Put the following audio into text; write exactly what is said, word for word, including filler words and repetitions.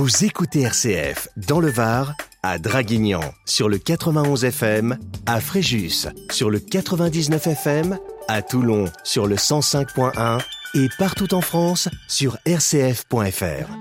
Vous écoutez R C F dans le Var, à Draguignan sur le quatre-vingt-onze F M, à Fréjus sur le quatre-vingt-dix-neuf F M, à Toulon sur le cent cinq point un et partout en France sur r c f point f r.